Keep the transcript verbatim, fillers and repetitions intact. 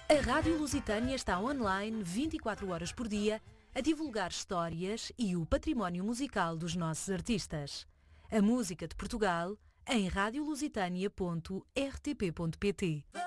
A Rádio Lusitânia está online vinte e quatro horas por dia a divulgar histórias e o património musical dos nossos artistas. A música de Portugal em rádio lusitânia ponto r t p ponto p t.